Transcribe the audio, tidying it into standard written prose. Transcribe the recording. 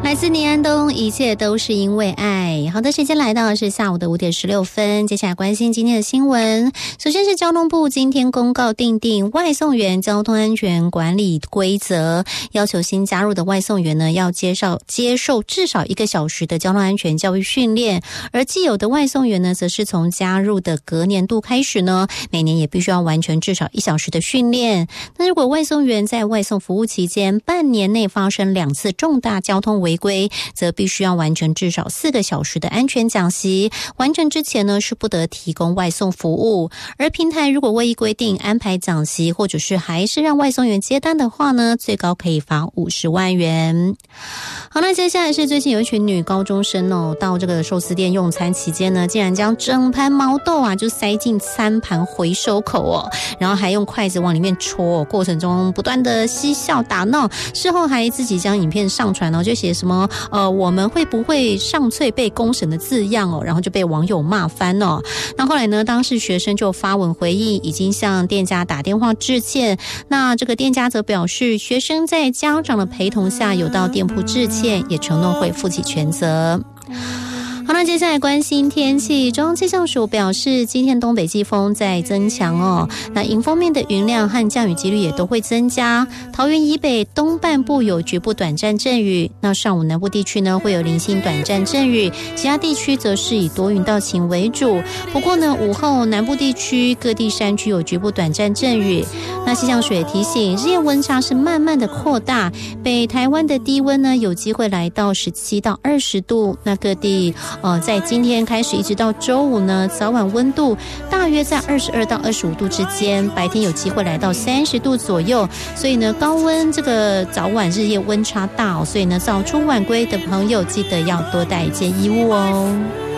来自倪安东，一切都是因为爱。好的，时间来到是下午的5点16分，接下来关心今天的新闻。首先是交通部今天公告订定外送员交通安全管理规则，要求新加入的外送员呢要接受至少1个小时的交通安全教育训练，而既有的外送员呢则是从加入的隔年度开始呢，每年也必须要完成至少1小时的训练。那如果外送员在外送服务期间半年内发生2次重大交通违规，则必须要完成至少4个小时的安全讲习，完成之前呢是不得提供外送服务。而平台如果未依规定安排讲习，或者是还是让外送员接单的话呢，最高可以罚50万元。好，那接下来是最近有一群女高中生到这个寿司店用餐期间呢，竟然将整盘毛豆就塞进餐盘回收口然后还用筷子往里面戳，过程中不断的嬉笑打闹，事后还自己将影片上传就写什么我们会不会上脆被公审的字样然后就被网友骂翻那后来呢，当事学生就发文回应，已经向店家打电话致歉。那这个店家则表示，学生在家长的陪同下有到店铺致歉，也承诺会负起全责。好，那接下来关心天气。中央气象署表示，今天东北季风在增强那迎风面的云量和降雨几率也都会增加。桃园以北东半部有局部短暂阵雨，那上午南部地区呢会有零星短暂阵雨，其他地区则是以多云到晴为主。不过呢，午后南部地区各地山区有局部短暂阵雨。那气象署也提醒，日夜温差是慢慢的扩大，北台湾的低温呢有机会来到17到20度。那各地在今天开始一直到周五呢，早晚温度大约在22到25度之间，白天有机会来到30度左右。所以呢，高温这个早晚日夜温差大所以呢，早出晚归的朋友记得要多带一件衣物哦。